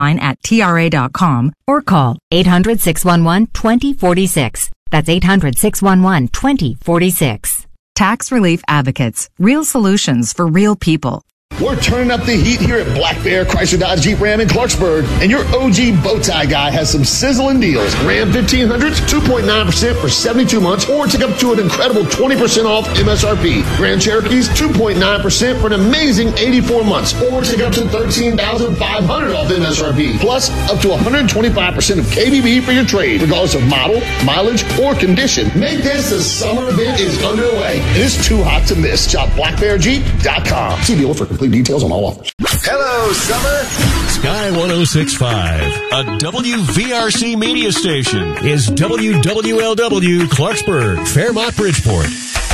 at TRA.com or call 800-611-2046. That's 800-611-2046. Tax Relief Advocates. Real solutions for real people. We're turning up the heat here at Black Bear Chrysler Dodge Jeep Ram in Clarksburg, and your OG Bowtie guy has some sizzling deals. Ram 1500s, 2.9% for 72 months, or take up to an incredible 20% off MSRP. Grand Cherokees, 2.9% for an amazing 84 months, or take up to $13,500 off MSRP. Plus, up to 125% of KBB for your trade, regardless of model, mileage, or condition. Make this the summer event is underway, and it's too hot to miss. Shop blackbearjeep.com. See dealer for complete details on all offers. Hello, summer. Sky 106.5, a WVRC media station, is WWLW Clarksburg, Fairmont, Bridgeport.